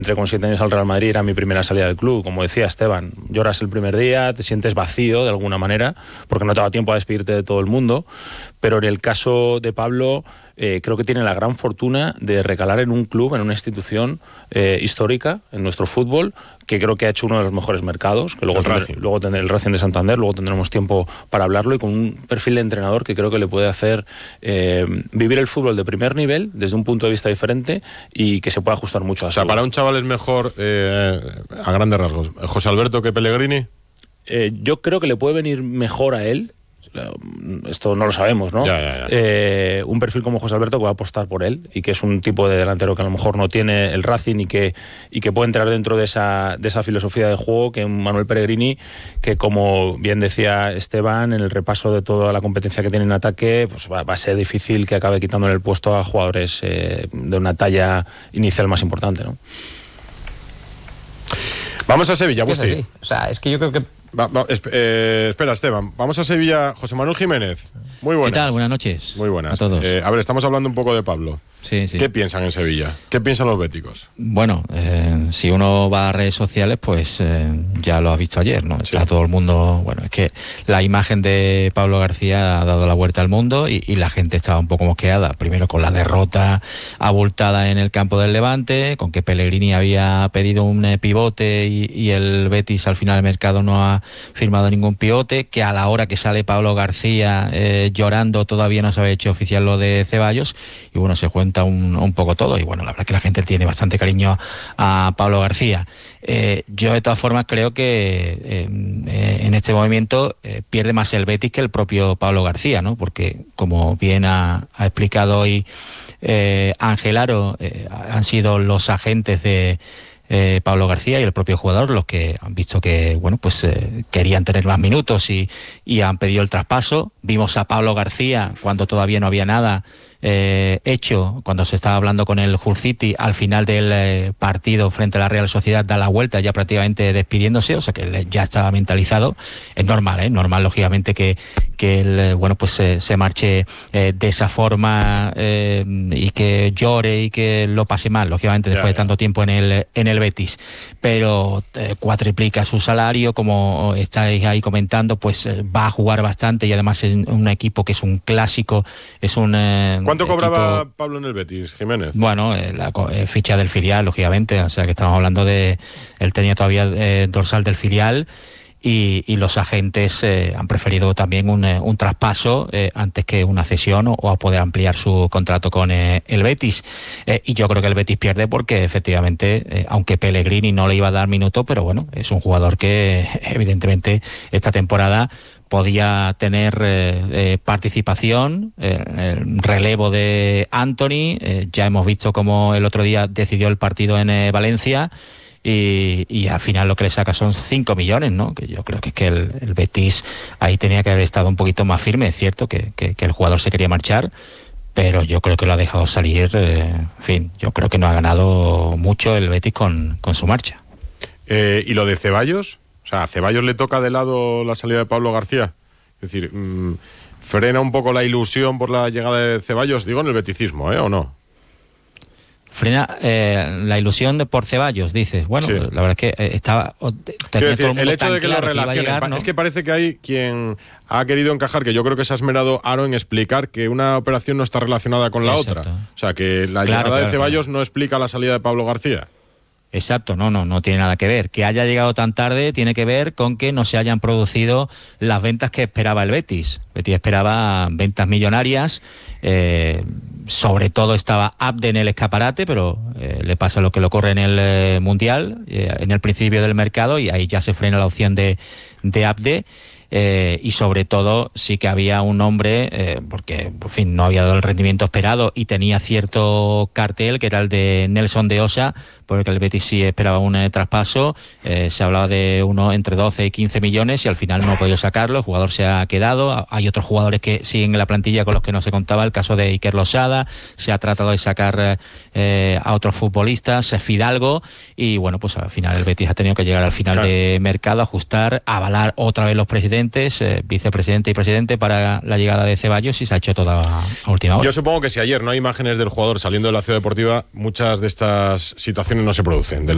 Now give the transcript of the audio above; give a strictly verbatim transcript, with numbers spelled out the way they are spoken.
Entré con siete años al Real Madrid, era mi primera salida del club, como decía Esteban, lloras el primer día, te sientes vacío de alguna manera, porque no te da tiempo a despedirte de todo el mundo, pero en el caso de Pablo, eh, creo que tiene la gran fortuna de recalar en un club, en una institución eh, histórica, en nuestro fútbol, que creo que ha hecho uno de los mejores mercados, que luego, el, tendré, Racing. luego tendré el Racing de Santander, luego tendremos tiempo para hablarlo, y con un perfil de entrenador que creo que le puede hacer eh, vivir el fútbol de primer nivel, desde un punto de vista diferente, y que se puede ajustar mucho a O sea, para un chaval es mejor, eh, a grandes rasgos, José Alberto que Pellegrini. Eh, yo creo que le puede venir mejor a él, esto no lo sabemos, ¿no? Ya, ya, ya. Eh, un perfil como José Alberto que va a apostar por él y que es un tipo de delantero que a lo mejor no tiene el Racing y que, y que puede entrar dentro de esa, de esa filosofía de juego, que un Manuel Pellegrini, que como bien decía Esteban, en el repaso de toda la competencia que tiene en ataque, pues va, va a ser difícil que acabe quitándole el puesto a jugadores eh, de una talla inicial más importante, ¿no? Vamos a Sevilla, Es que es Busti. así. O sea, es que yo creo que Va, va, esp- eh, espera, Esteban. Vamos a Sevilla. José Manuel Jiménez. Muy buenas. ¿Qué tal? Buenas noches. Muy buenas. A todos. Eh, a ver, estamos hablando un poco de Pablo. Sí, sí. ¿Qué piensan en Sevilla? ¿Qué piensan los béticos? Bueno, eh, si uno va a redes sociales, pues eh, ya lo has visto ayer, ¿no? Sí. Está todo el mundo... Bueno, es que la imagen de Pablo García ha dado la vuelta al mundo y, y la gente estaba un poco mosqueada. Primero con la derrota abultada en el campo del Levante, con que Pellegrini había pedido un eh, pivote y, y el Betis al final del mercado no ha firmado ningún pivote, que a la hora que sale Pablo García eh, llorando todavía no se había hecho oficial lo de Ceballos, y bueno, se cuenta Un, un poco todo, y bueno, la verdad que la gente tiene bastante cariño a Pablo García. Eh, yo de todas formas creo que eh, eh, en este movimiento eh, pierde más el Betis que el propio Pablo García, ¿no? Porque como bien ha, ha explicado hoy eh, Ángel Aro, eh, han sido los agentes de Eh, Pablo García y el propio jugador los que han visto que bueno pues eh, querían tener más minutos y, y han pedido el traspaso. Vimos a Pablo García cuando todavía no había nada eh, hecho, cuando se estaba hablando con el Hull City al final del eh, partido frente a la Real Sociedad, da la vuelta ya prácticamente despidiéndose, o sea que él ya estaba mentalizado. Es normal, ¿eh? normal lógicamente que, que él bueno pues eh, se marche eh, de esa forma eh, y que llore y que lo pase mal, lógicamente después Ya, de tanto tiempo en el, en el Betis, pero eh, cuatriplica su salario, como estáis ahí comentando, pues eh, va a jugar bastante y además es un equipo que es un clásico, es un eh, ¿Cuánto cobraba equipo, Pablo en el Betis, Jiménez? bueno, eh, la eh, ficha del filial, lógicamente, o sea que estamos hablando de, él tenía todavía eh, dorsal del filial. Y, y los agentes eh, han preferido también un, eh, un traspaso eh, antes que una cesión o, o a poder ampliar su contrato con eh, el Betis. Eh, y yo creo que el Betis pierde porque efectivamente, eh, aunque Pellegrini no le iba a dar minuto, pero bueno, es un jugador que evidentemente esta temporada podía tener eh, eh, participación, eh, el relevo de Anthony. Eh, ya hemos visto cómo el otro día decidió el partido en eh, Valencia. Y, y al final lo que le saca son cinco millones, ¿no? Que yo creo que es que el, el Betis ahí tenía que haber estado un poquito más firme. Es cierto que, que, que el jugador se quería marchar, pero yo creo que lo ha dejado salir. Eh, en fin, yo creo que no ha ganado mucho el Betis con, con su marcha. Eh, ¿Y lo de Ceballos? O sea, ¿a Ceballos le toca de lado la salida de Pablo García? Es decir, mmm, ¿frena un poco la ilusión por la llegada de Ceballos? Digo en el beticismo, ¿eh? ¿O no? Frena eh, la ilusión de por Ceballos, dices. Bueno, Sí. la verdad es que eh, estaba... Quiero decir, todo el, el mundo hecho tan de que lo claro iba a relacionen, llegar, pa- ¿no? es que parece que hay quien ha querido encajar, que yo creo que se ha esmerado Aro en explicar que una operación no está relacionada con la Exacto. otra. O sea, que la Claro, llegada claro, de Ceballos claro. no explica la salida de Pablo García. Exacto, no, no, no tiene nada que ver. Que haya llegado tan tarde tiene que ver con que no se hayan producido las ventas que esperaba el Betis. Betis esperaba ventas millonarias, eh, sobre todo estaba Abde en el escaparate, pero eh, le pasa lo que le ocurre en el eh, Mundial, eh, en el principio del mercado, y ahí ya se frena la opción de, de Abde. Eh, y sobre todo sí que había un hombre, eh, porque por fin no había dado el rendimiento esperado y tenía cierto cartel, que era el de Nelson de Osa, porque el Betis sí esperaba un eh, traspaso. Eh, se hablaba de uno entre doce y quince millones y al final no ha podido sacarlo, el jugador se ha quedado. Hay otros jugadores que siguen en la plantilla con los que no se contaba, el caso de Iker Losada, se ha tratado de sacar eh, a otros futbolistas, Fidalgo, y bueno, pues al final el Betis ha tenido que llegar al final claro. de mercado, ajustar, avalar otra vez los presidentes, eh, vicepresidente y presidente para la llegada de Ceballos, y se ha hecho toda a última hora. Yo supongo que si ayer no hay imágenes del jugador saliendo de la Ciudad Deportiva, muchas de estas situaciones no se producen. De la